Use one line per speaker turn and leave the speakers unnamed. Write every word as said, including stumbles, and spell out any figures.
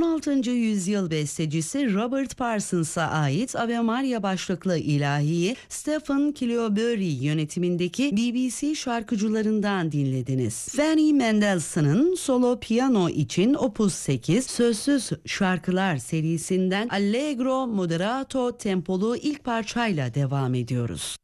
altıncı yüzyıl bestecisi Robert Parsons'a ait Ave Maria başlıklı ilahiyi Stephen Kiliobury yönetimindeki B B C şarkıcılarından dinlediniz. Fanny Mendelssohn'un solo piyano için Opus sekiz sözsüz şarkılar serisinden Allegro Moderato tempolu ilk parçayla devam ediyoruz.